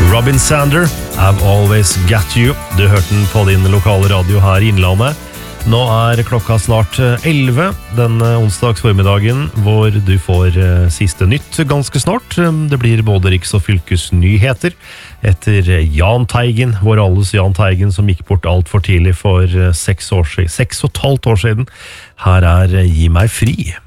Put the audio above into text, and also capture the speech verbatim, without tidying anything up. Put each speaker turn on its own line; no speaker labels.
Robin Sander, I've Always Got You. Du hørte den på din lokale radio her i Innlandet. Nå er klokka snart elleve denne onsdags formiddagen, hvor du får siste nytt ganske snart. Det blir både riks- og fylkesnyheter etter Jahn Teigen, vår alles Jahn Teigen, som gikk bort alt for tidlig for seks år siden, seks og et halvt år siden. Her er Gi meg fri.